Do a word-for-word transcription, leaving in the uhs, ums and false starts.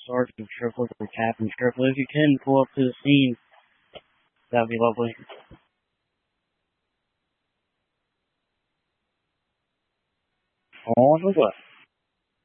Sergeant Strickland or Captain Strickland. If you can pull up to the scene, that would be lovely. On the left.